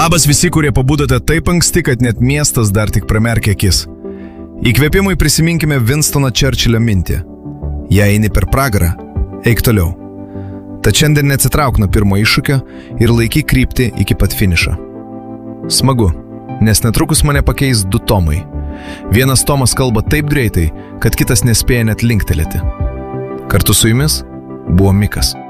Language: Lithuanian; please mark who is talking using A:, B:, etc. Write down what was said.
A: Labas visi, kurie pabudote taip anksti, kad net miestas dar tik pramerkia akis. Įkvėpimui prisiminkime Winstono Churchillio mintį. Jei eini per pragarą, eik toliau. Tad šiandien neatsitrauk nuo pirmo iššūkio ir laikyk kryptį iki pat finišo. Smagu, nes netrukus mane pakeis 2 tomai. Vienas tomas kalba taip greitai, kad kitas nespėja net linktelėti. Kartu su jumis buvo Mikas.